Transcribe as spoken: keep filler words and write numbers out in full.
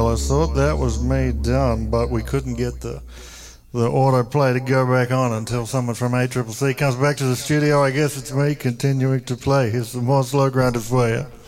I thought that was me done, but we couldn't get the the autoplay to go back on until someone from A C C C comes back to the studio. I guess it's me continuing to play. Here's some more Slow Grinders for you.